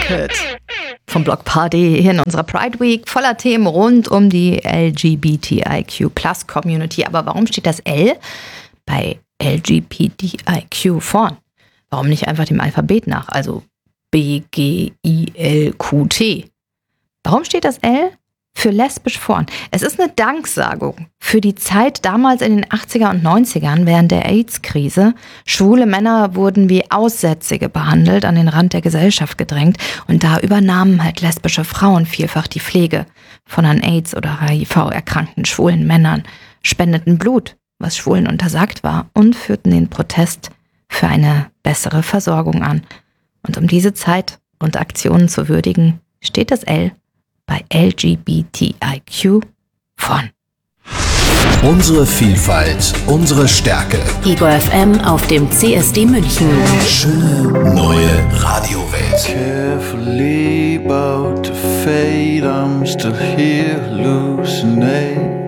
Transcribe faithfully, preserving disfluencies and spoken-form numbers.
Blanket vom Block Party hier in unserer Pride Week voller Themen rund um die L G B T I Q Plus Community. Aber warum steht das L bei L G B T I Q vorn? Warum nicht einfach dem Alphabet nach, also B G I L Q T? Warum steht das L für lesbisch vorn? Es ist eine Danksagung für die Zeit damals in den achtziger und neunzigern während der AIDS-Krise. Schwule Männer wurden wie Aussätzige behandelt, an den Rand der Gesellschaft gedrängt und da übernahmen halt lesbische Frauen vielfach die Pflege von an AIDS oder H I V erkrankten schwulen Männern, spendeten Blut, was Schwulen untersagt war, und führten den Protest für eine bessere Versorgung an. Und um diese Zeit und Aktionen zu würdigen, steht das L bei L G B T I Q vorn. Unsere Vielfalt, unsere Stärke. Ego F M auf dem C S D München. Schöne neue Radiowelt. Carefully about to fade, I'm still here hallucinating.